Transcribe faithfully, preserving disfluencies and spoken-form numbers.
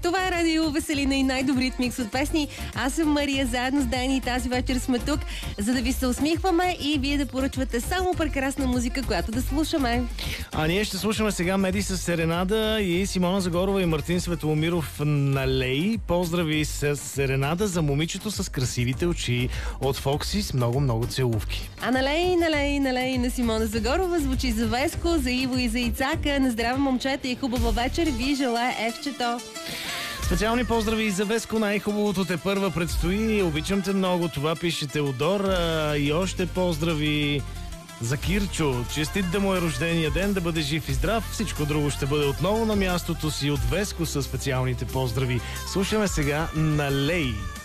Това е Радио Веселина и най-добрит микс от песни. Аз съм Мария, заедно с Дани и тази вечер сме тук, за да ви се усмихваме и вие да поръчвате само прекрасна музика, която да слушаме. А ние ще слушаме сега Меди с Серенада и Симона Загорова и Мартин Светломиров Налей. Поздрави с Серенада за момичето с красивите очи от Фокси с много-много целувки. А Налей, Налей, Налей на Симона Загорова звучи за Веско, за Иво и за Ицака. На здраве, момчета, и хубава вечер ви желая Евчето. Специални поздрави и за Веско, най-хубавото те първа предстои. Обичам те много, това пише Теодор. А, и още поздрави за Кирчо. Честит да му е рождения ден, да бъде жив и здрав. Всичко друго ще бъде отново на мястото си от Веско със специалните поздрави. Слушаме сега Налей.